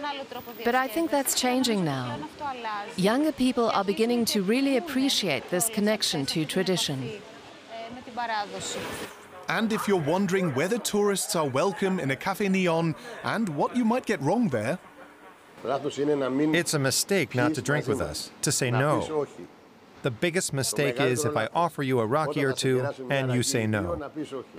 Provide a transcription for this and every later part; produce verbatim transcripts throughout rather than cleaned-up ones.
But I think that's changing now. Younger people are beginning to really appreciate this connection to tradition. And if you're wondering whether tourists are welcome in a Café Neon and what you might get wrong there, it's a mistake not to drink with us, to say no. The biggest mistake is if I offer you a Rocky or two and you say no.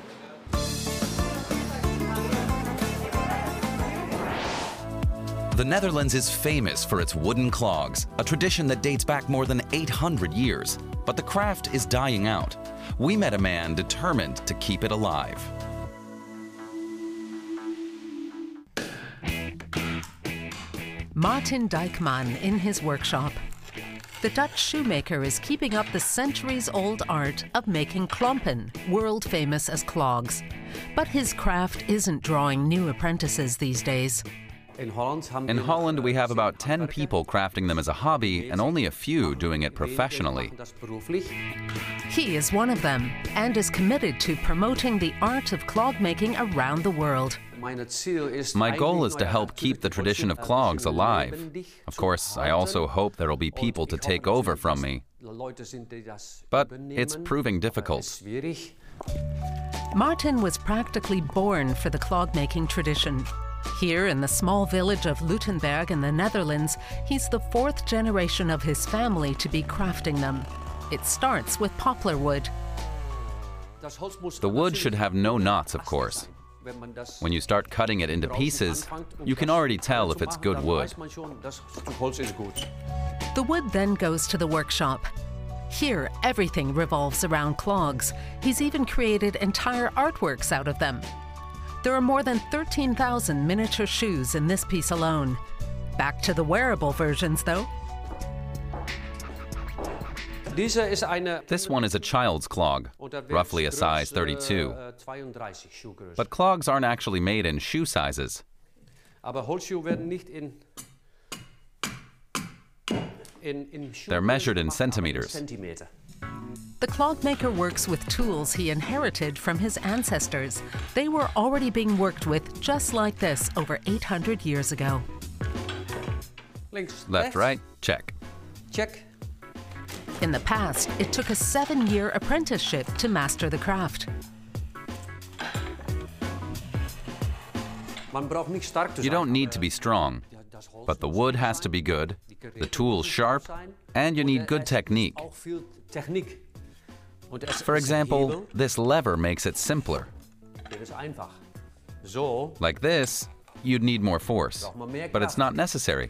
The Netherlands is famous for its wooden clogs, a tradition that dates back more than eight hundred years. But the craft is dying out. We met a man determined to keep it alive. Martin Dijkman in his workshop. The Dutch shoemaker is keeping up the centuries-old art of making klompen, world famous as clogs. But his craft isn't drawing new apprentices these days. In Holland, we have about ten people crafting them as a hobby and only a few doing it professionally. He is one of them and is committed to promoting the art of clog making around the world. My goal is to help keep the tradition of clogs alive. Of course, I also hope there will be people to take over from me. But it's proving difficult. Martin was practically born for the clog-making tradition. Here in the small village of Lutenberg in the Netherlands, he's the fourth generation of his family to be crafting them. It starts with poplar wood. The wood should have no knots, of course. When you start cutting it into pieces, you can already tell if it's good wood. The wood then goes to the workshop. Here, everything revolves around clogs. He's even created entire artworks out of them. There are more than thirteen thousand miniature shoes in this piece alone. Back to the wearable versions, though. This one is a child's clog, roughly a size thirty-two. But clogs aren't actually made in shoe sizes. They're measured in centimeters. The clog maker works with tools he inherited from his ancestors. They were already being worked with just like this over eight hundred years ago. Left, right, check. Check. In the past, it took a seven-year apprenticeship to master the craft. You don't need to be strong, but the wood has to be good, the tools sharp, and you need good technique. For example, this lever makes it simpler. Like this, you'd need more force, but it's not necessary.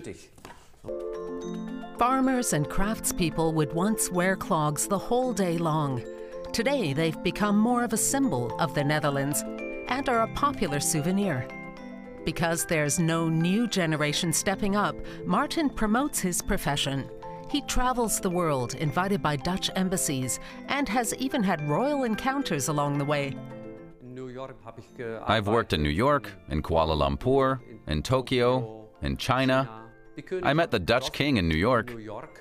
Farmers and craftspeople would once wear clogs the whole day long. Today, they've become more of a symbol of the Netherlands and are a popular souvenir. Because there's no new generation stepping up, Martin promotes his profession. He travels the world, invited by Dutch embassies, and has even had royal encounters along the way. I've worked in New York, in Kuala Lumpur, in Tokyo, in China. I met the Dutch king in New York.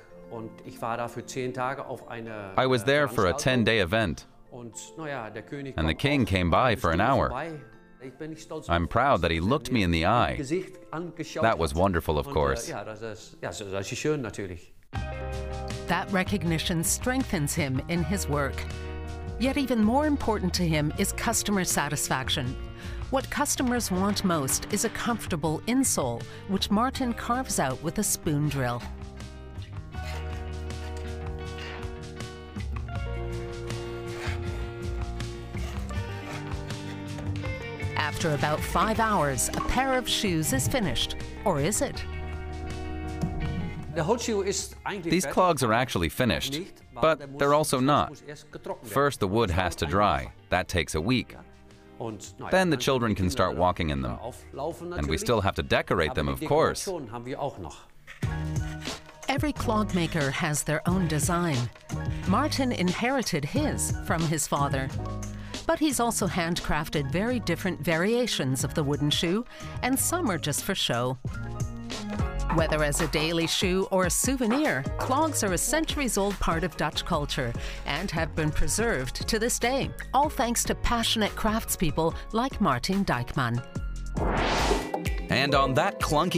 I was there for a ten-day event, and the king came by for an hour. I'm proud that he looked me in the eye. That was wonderful, of course. That recognition strengthens him in his work. Yet even more important to him is customer satisfaction. What customers want most is a comfortable insole, which Martin carves out with a spoon drill. After about five hours, a pair of shoes is finished. Or is it? These clogs are actually finished, but they're also not. First, the wood has to dry. That takes a week. Then the children can start walking in them. And we still have to decorate them, of course. Every clog maker has their own design. Martin inherited his from his father. But he's also handcrafted very different variations of the wooden shoe, and some are just for show. Whether as a daily shoe or a souvenir, clogs are a centuries-old part of Dutch culture and have been preserved to this day, all thanks to passionate craftspeople like Martin Dijkman. And on that clunky